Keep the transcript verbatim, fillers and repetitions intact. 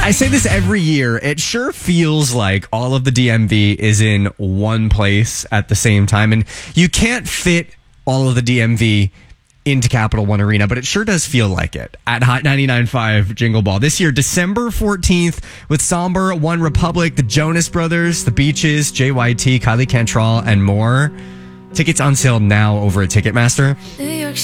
I say this every year. It sure feels like all of the D M V is in one place at the same time. And you can't fit all of the D M V into Capital One Arena, but it sure does feel like it at Hot ninety-nine point five Jingle Ball. This year, December fourteenth, with Somber, One Republic, the Jonas Brothers, the Beaches, J Y T, Kylie Cantrell, and more. Tickets on sale now over at Ticketmaster.